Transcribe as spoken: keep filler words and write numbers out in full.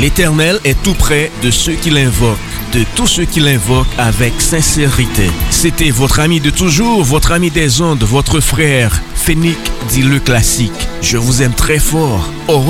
L'Éternel est tout près de ceux qui l'invoquent, de tous ceux qui l'invoquent avec sincérité. C'était votre ami de toujours, votre ami des ondes, votre frère, Fénique dit le classique. Je vous aime très fort. Au